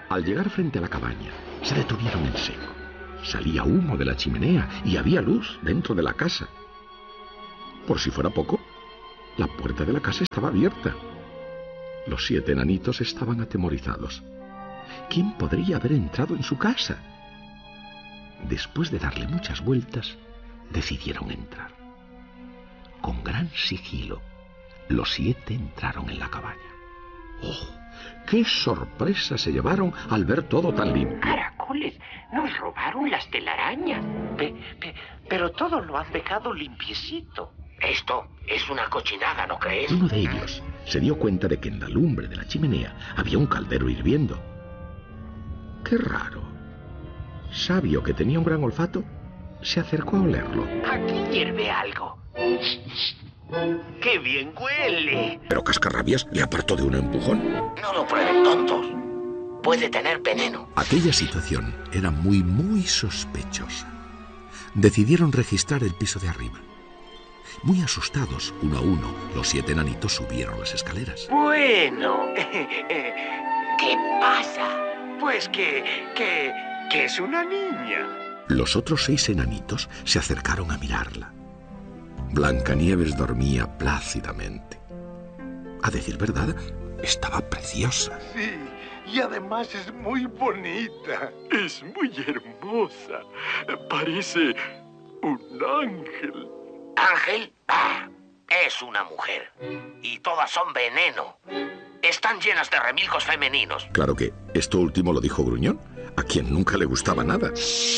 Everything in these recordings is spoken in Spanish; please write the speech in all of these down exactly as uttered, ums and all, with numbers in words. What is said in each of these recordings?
Al llegar frente a la cabaña, se detuvieron en seco. Salía humo de la chimenea y había luz dentro de la casa. Por si fuera poco, la puerta de la casa estaba abierta. Los siete enanitos estaban atemorizados. ¿Quién podría haber entrado en su casa? Después de darle muchas vueltas, decidieron entrar. Con gran sigilo, los siete entraron en la cabaña. ¡Oh! ¡Qué sorpresa se llevaron al ver todo tan limpio! ¡Caracoles! ¡Nos robaron las telarañas! Pe, pe, pero todo lo han dejado limpiecito. Esto es una cochinada, ¿no crees? Uno de ellos se dio cuenta de que en la lumbre de la chimenea había un caldero hirviendo. ¡Qué raro! Sabio, que tenía un gran olfato, se acercó a olerlo. Aquí hierve algo. ¡Qué bien huele! Pero Cascarrabias le apartó de un empujón. No lo prueben, tontos. Puede tener veneno. Aquella situación era muy, muy sospechosa. Decidieron registrar el piso de arriba. Muy asustados, uno a uno, los siete enanitos subieron las escaleras. Bueno, ¿qué pasa? Pues que, que, que es una niña. Los otros seis enanitos se acercaron a mirarla. Blancanieves dormía plácidamente. A decir verdad, estaba preciosa. Sí, y además es muy bonita. Es muy hermosa. Parece un ángel. ¿Ángel? Ah, es una mujer. Y todas son veneno. Están llenas de remilgos femeninos. Claro que esto último lo dijo Gruñón, a quien nunca le gustaba nada.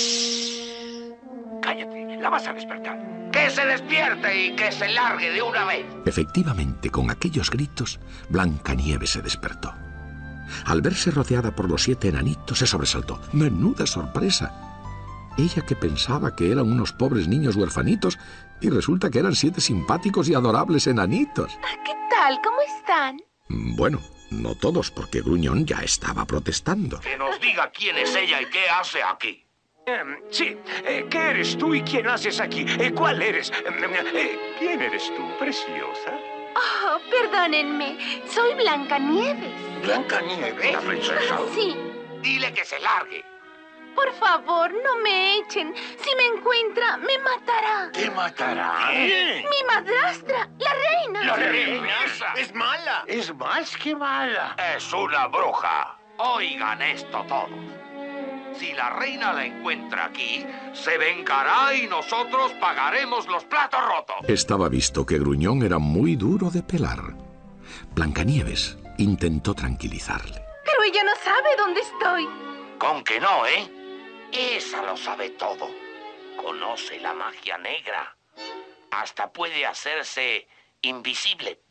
Cállate, la vas a despertar. ¡Que se despierte y que se largue de una vez! Efectivamente, con aquellos gritos, Blancanieves se despertó. Al verse rodeada por los siete enanitos, se sobresaltó. ¡Menuda sorpresa! Ella, que pensaba que eran unos pobres niños huerfanitos, y resulta que eran siete simpáticos y adorables enanitos. ¿Qué tal? ¿Cómo están? Bueno, no todos, porque Gruñón ya estaba protestando. Que nos diga quién es ella y qué hace aquí. Eh, sí, eh, ¿qué eres tú y quién haces aquí? Eh, ¿Cuál eres? Eh, ¿Quién eres tú, preciosa? Oh, perdónenme. Soy Blancanieves. ¿Blancanieves? ¿La princesa? Sí. Dile que se largue. Por favor, no me echen. Si me encuentra, me matará. ¿Te matará? ¿Quién? Mi madrastra, la reina. ¿La reina? Es mala. Es más que mala. Es una bruja. Oigan esto todos. Si la reina la encuentra aquí, se vengará y nosotros pagaremos los platos rotos. Estaba visto que Gruñón era muy duro de pelar. Blancanieves intentó tranquilizarle. Pero ella no sabe dónde estoy. Con que no, ¿eh? Esa lo sabe todo. Conoce la magia negra. Hasta puede hacerse invisible.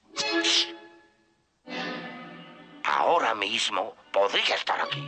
Ahora mismo podría estar aquí.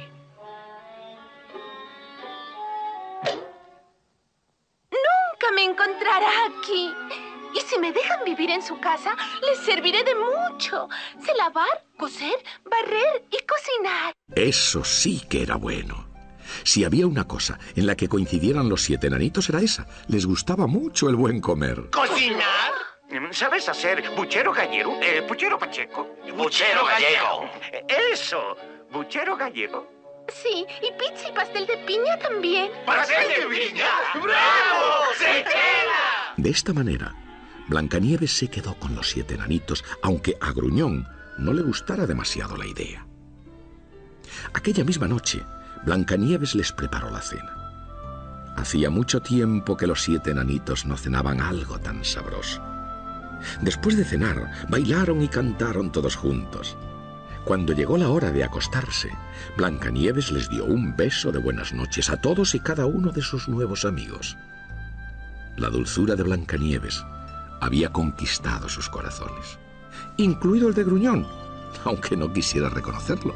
Nunca me encontrará aquí. Y si me dejan vivir en su casa, les serviré de mucho. Sé lavar, coser, barrer y cocinar. Eso sí que era bueno. Si había una cosa en la que coincidieran los siete enanitos, era esa. Les gustaba mucho el buen comer. ¿Cocinar? ¿Sabes hacer buchero gallego? Eh, ¿Puchero pacheco? Buchero gallego. Eso, buchero gallego. Sí, y pizza y pastel de piña también. ¿Pastel de piña? ¡Bravo! ¡Se queda! De esta manera, Blancanieves se quedó con los siete enanitos, aunque a Gruñón no le gustara demasiado la idea. Aquella misma noche, Blancanieves les preparó la cena. Hacía mucho tiempo que los siete enanitos no cenaban algo tan sabroso. Después de cenar, bailaron y cantaron todos juntos. Cuando llegó la hora de acostarse, Blancanieves les dio un beso de buenas noches a todos y cada uno de sus nuevos amigos. La dulzura de Blancanieves había conquistado sus corazones, incluido el de Gruñón, aunque no quisiera reconocerlo.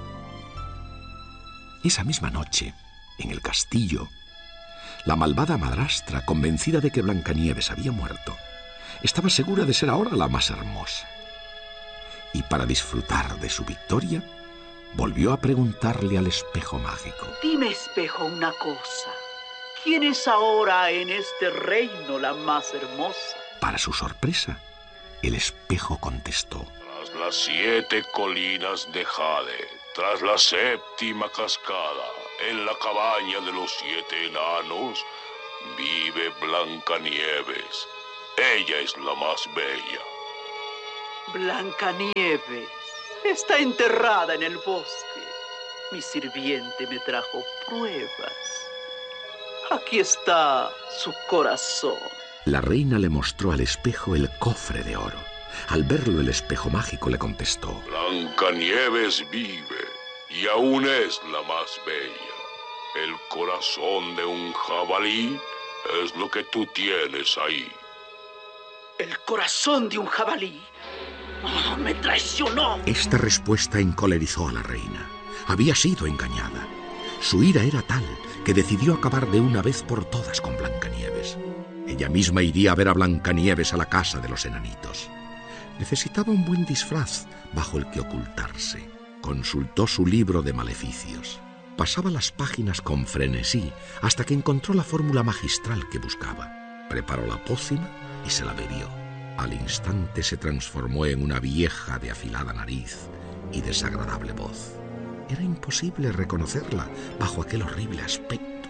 Esa misma noche, en el castillo, la malvada madrastra, convencida de que Blancanieves había muerto, estaba segura de ser ahora la más hermosa. Y para disfrutar de su victoria, volvió a preguntarle al espejo mágico. Dime, espejo, una cosa. ¿Quién es ahora en este reino la más hermosa? Para su sorpresa, el espejo contestó. Tras las siete colinas de Jade, Tras la séptima cascada, en la cabaña de los siete enanos, vive Blancanieves. Ella es la más bella. Blancanieves está enterrada en el bosque. Mi sirviente me trajo pruebas. Aquí está su corazón. La reina le mostró al espejo el cofre de oro. Al verlo, el espejo mágico le contestó: Blancanieves vive y aún es la más bella. El corazón de un jabalí es lo que tú tienes ahí. ¿El corazón de un jabalí? ¡Oh, me traicionó! Esta respuesta encolerizó a la reina. Había sido engañada. Su ira era tal que decidió acabar de una vez por todas con Blancanieves. Ella misma iría a ver a Blancanieves a la casa de los enanitos. Necesitaba un buen disfraz bajo el que ocultarse. Consultó su libro de maleficios. Pasaba las páginas con frenesí hasta que encontró la fórmula magistral que buscaba. Preparó la pócima y se la bebió. Al instante se transformó en una vieja de afilada nariz y desagradable voz. Era imposible reconocerla bajo aquel horrible aspecto.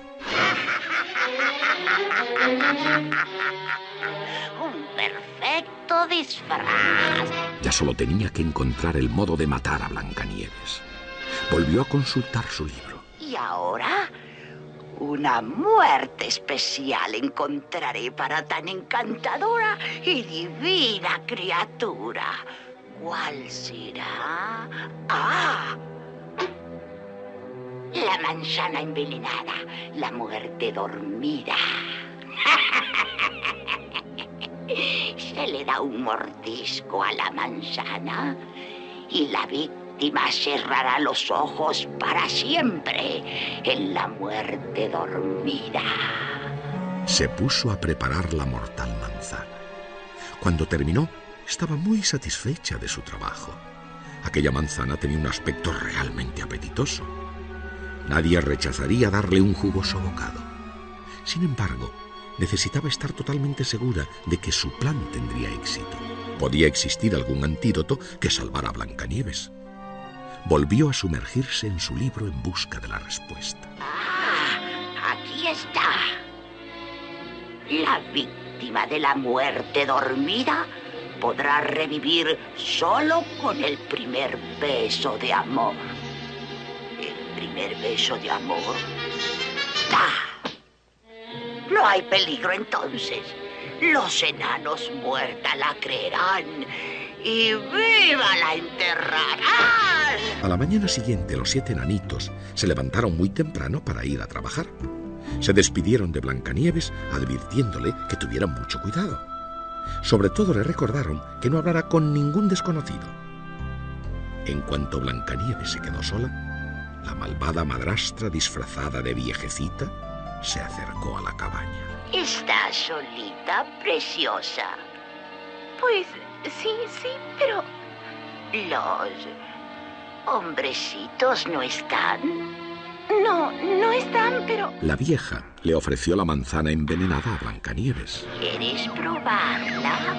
Un perfecto disfraz. Ya solo tenía que encontrar el modo de matar a Blancanieves. Volvió a consultar su libro. ¿Y ahora? Una muerte especial encontraré para tan encantadora y divina criatura. ¿Cuál será? ¡Ah! La manzana envenenada, la muerte dormida. Se le da un mordisco a la manzana y la víctima cerrará los ojos para siempre en la muerte dormida. Se puso a preparar la mortal manzana. Cuando terminó, estaba muy satisfecha de su trabajo. Aquella manzana tenía un aspecto realmente apetitoso. Nadie rechazaría darle un jugoso bocado. Sin embargo, necesitaba estar totalmente segura de que su plan tendría éxito. Podía existir algún antídoto que salvara a Blancanieves. Volvió a sumergirse en su libro en busca de la respuesta. ¡Ah! Aquí está. La víctima de la muerte dormida podrá revivir solo con el primer beso de amor. El primer beso de amor. ¡Ah! No hay peligro entonces. Los enanos muerta la creerán y viva la enterrarán. A la mañana siguiente, los siete enanitos se levantaron muy temprano para ir a trabajar. Se despidieron de Blancanieves advirtiéndole que tuviera mucho cuidado. Sobre todo le recordaron que no hablara con ningún desconocido. En cuanto Blancanieves se quedó sola, la malvada madrastra disfrazada de viejecita se acercó a la cabaña. ¿Estás solita, preciosa? Pues sí, sí, pero... ¿Los hombrecitos no están? No, no están, pero... La vieja le ofreció la manzana envenenada a Blancanieves. ¿Quieres probarla?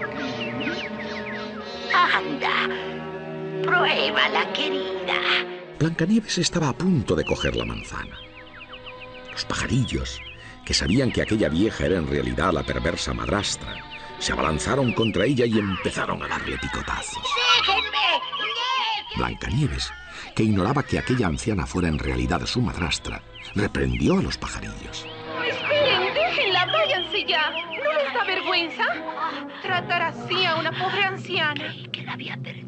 Anda, pruébala, querida. Blancanieves estaba a punto de coger la manzana. Los pajarillos, que sabían que aquella vieja era en realidad la perversa madrastra, se abalanzaron contra ella y empezaron a darle picotazos. ¡Déjenme! Blancanieves, que ignoraba que aquella anciana fuera en realidad su madrastra, reprendió a los pajarillos. Esperen, déjenla, váyanse ya. ¿No les da vergüenza tratar así a una pobre anciana? Creí que la había perdido.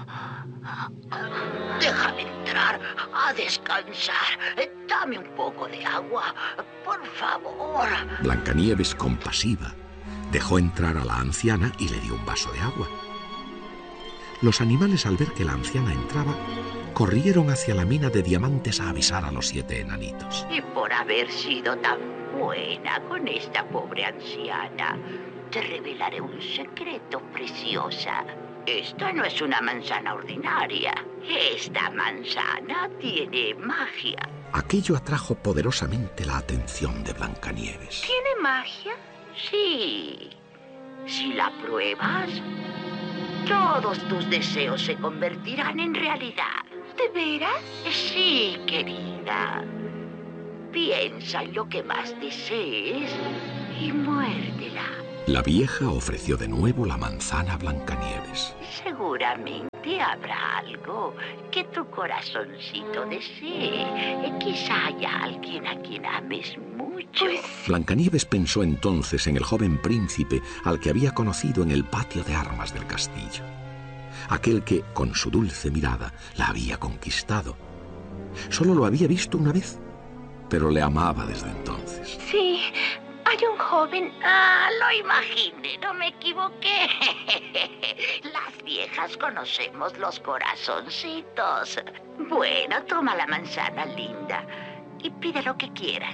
Déjame entrar a descansar. Dame un poco de agua, por favor. Blancanieves, compasiva, dejó entrar a la anciana y le dio un vaso de agua. Los animales, al ver que la anciana entraba, corrieron hacia la mina de diamantes a avisar a los siete enanitos. Y por haber sido tan buena con esta pobre anciana, te revelaré un secreto, preciosa. Esta no es una manzana ordinaria. Esta manzana tiene magia. Aquello atrajo poderosamente la atención de Blancanieves. ¿Tiene magia? Sí. Si la pruebas, todos tus deseos se convertirán en realidad. ¿De veras? Sí, querida. Piensa en lo que más desees y muérdela. La vieja ofreció de nuevo la manzana a Blancanieves. Seguramente habrá algo que tu corazoncito desee. Quizá haya alguien a quien ames mucho. Pues... Blancanieves pensó entonces en el joven príncipe al que había conocido en el patio de armas del castillo. Aquel que, con su dulce mirada, la había conquistado. Solo lo había visto una vez, pero le amaba desde entonces. Sí, hay un joven... Ah, lo imaginé, no me equivoqué. Las viejas conocemos los corazoncitos. Bueno, toma la manzana, linda, y pide lo que quieras.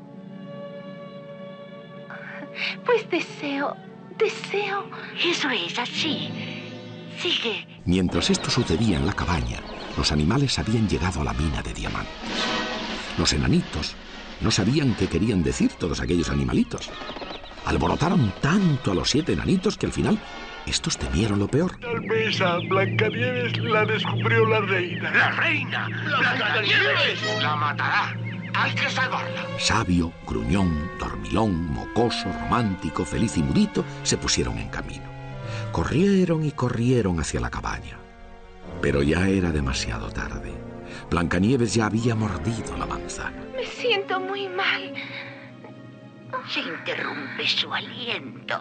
Pues deseo, deseo... Eso es así. Sigue. Mientras esto sucedía en la cabaña, los animales habían llegado a la mina de diamantes. Los enanitos no sabían qué querían decir todos aquellos animalitos. Alborotaron tanto a los siete enanitos que al final estos temieron lo peor. Tal vez a Blancanieves la descubrió la reina. ¡La reina! ¡Blancanieves! ¡La matará! ¡Hay que salvarla! Sabio, gruñón, dormilón, mocoso, romántico, feliz y mudito se pusieron en camino. Corrieron y corrieron hacia la cabaña. Pero ya era demasiado tarde. Blancanieves ya había mordido la manzana. Me siento muy mal. Se interrumpe su aliento.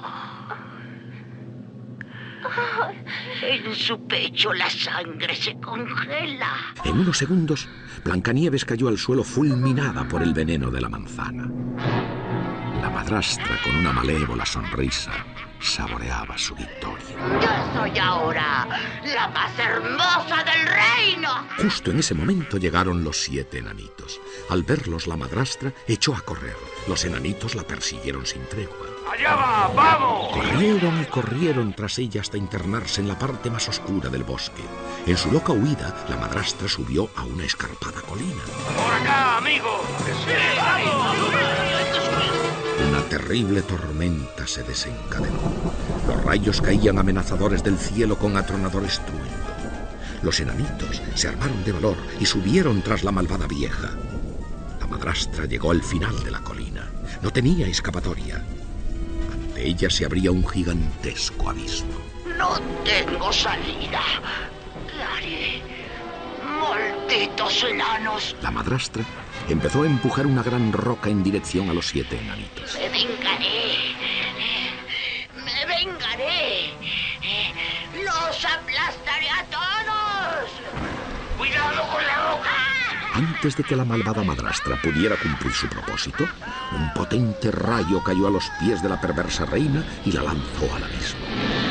En su pecho la sangre se congela. En unos segundos, Blancanieves cayó al suelo fulminada por el veneno de la manzana. La madrastra, con una malévola sonrisa, saboreaba su victoria. Yo soy ahora la más hermosa del reino. Justo en ese momento llegaron los siete enanitos. Al verlos, la madrastra echó a correr. Los enanitos la persiguieron sin tregua. ¡Allá va! ¡Vamos! Corrieron y corrieron tras ella hasta internarse en la parte más oscura del bosque. En su loca huida, la madrastra subió a una escarpada colina. ¡Por acá, amigo! ¡Sí, vamos! Una terrible tormenta se desencadenó. Los rayos caían amenazadores del cielo con atronador estruendo. Los enanitos se armaron de valor y subieron tras la malvada vieja. La madrastra llegó al final de la colina. No tenía escapatoria. Ante ella se abría un gigantesco abismo. No tengo salida. ¿Qué haré? ¡Malditos enanos! La madrastra empezó a empujar una gran roca en dirección a los siete enanitos. ¡Me vengaré! ¡Me vengaré! ¡Los aplastaré a todos! ¡Cuidado con la roca! Antes de que la malvada madrastra pudiera cumplir su propósito, un potente rayo cayó a los pies de la perversa reina y la lanzó al abismo.